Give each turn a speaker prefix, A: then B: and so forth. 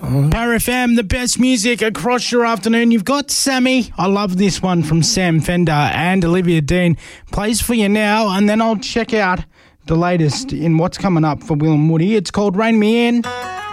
A: Power FM, the best music across your afternoon. You've got Sammy. I love this one from Sam Fender and Olivia Dean. Plays for you now, and then I'll check out the latest in what's coming up for Will and Woody. It's called Rain Me In.